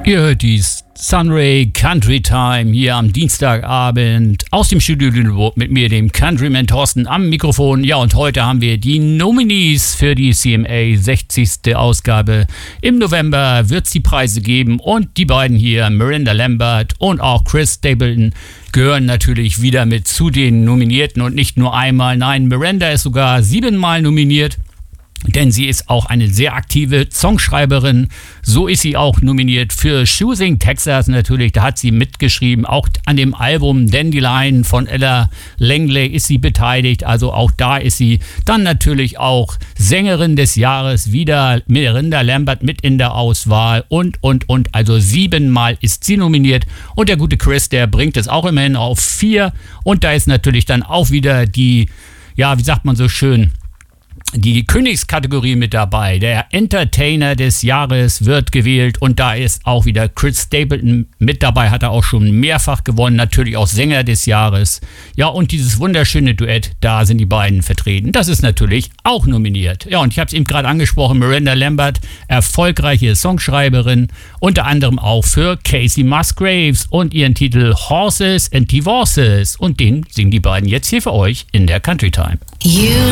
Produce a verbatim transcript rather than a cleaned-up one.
Ihr hört die Sunray Country Time hier am Dienstagabend aus dem Studio Lüneburg mit mir, dem Countryman Thorsten, am Mikrofon. Ja, und heute haben wir die Nominees für die C M A sechzigste Ausgabe. Im November wird es die Preise geben und die beiden hier, Miranda Lambert und auch Chris Stapleton, gehören natürlich wieder mit zu den Nominierten und nicht nur einmal. Nein, Miranda ist sogar siebenmal nominiert. Denn sie ist auch eine sehr aktive Songschreiberin. So ist sie auch nominiert für Choosing Texas natürlich. Da hat sie mitgeschrieben. Auch an dem Album Dandelion von Ella Langley ist sie beteiligt. Also auch da ist sie dann natürlich auch Sängerin des Jahres. Wieder Miranda Lambert mit in der Auswahl. Und, und, und. Also siebenmal ist sie nominiert. Und der gute Chris, der bringt es auch immerhin auf vier. Und da ist natürlich dann auch wieder die, ja, wie sagt man so schön, die Königskategorie mit dabei. Der Entertainer des Jahres wird gewählt und da ist auch wieder Chris Stapleton mit dabei, hat er auch schon mehrfach gewonnen, natürlich auch Sänger des Jahres. Ja, und dieses wunderschöne Duett, da sind die beiden vertreten. Das ist natürlich auch nominiert. Ja, und ich habe es eben gerade angesprochen, Miranda Lambert, erfolgreiche Songschreiberin, unter anderem auch für Casey Musgraves und ihren Titel Horses and Divorces. Und den singen die beiden jetzt hier für euch in der Country Time. You